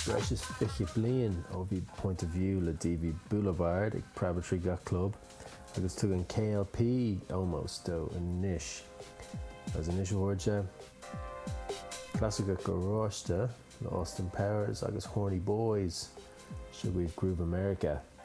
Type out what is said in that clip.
Reis is fiche blian ó bhí point of view le DV Boulevard ag Prabatry ga club agus tu an KLP almost do in nish. As an issue horja Classica Gorosta, the Austin Powers agus Horny Boys should we Groove America.